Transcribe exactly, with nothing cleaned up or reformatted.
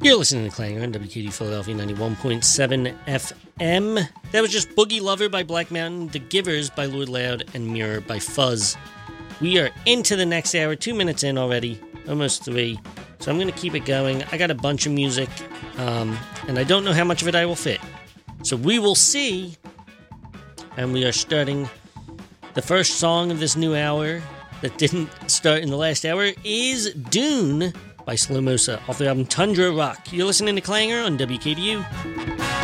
You're listening to Clanger on W K D Philadelphia ninety-one point seven F M. That was just Boogie Lover by Black Mountain, The Givers by Lord Loud, and Mirror by Fuzz. We are into the next hour, two minutes in already, almost three. So I'm going to keep it going. I got a bunch of music, um, and I don't know how much of it I will fit. So we will see. And we are starting the first song of this new hour that didn't start in the last hour is Dune by Slow Mosa off the album Tundra Rock. You're listening to Clanger on W K D U.